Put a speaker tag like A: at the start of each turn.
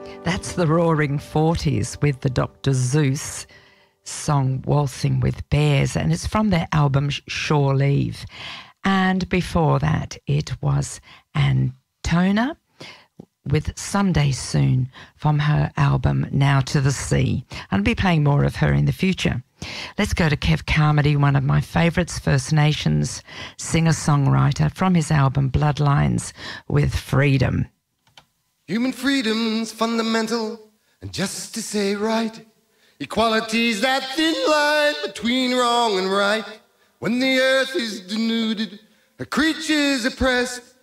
A: That's the Roaring Forties with the Dr. Zeus song Waltzing with Bears, and it's from their album Shore Leave. And before that, it was Antona with Someday Soon from her album Now to the Sea. I'll be playing more of her in the future. Let's go to Kev Carmody, one of my favourites, First Nations singer-songwriter, from his album Bloodlines with Freedom.
B: Human freedom's fundamental, and justice ain't right. Equality's that thin line between wrong and right. When the earth is denuded, her creatures oppressed,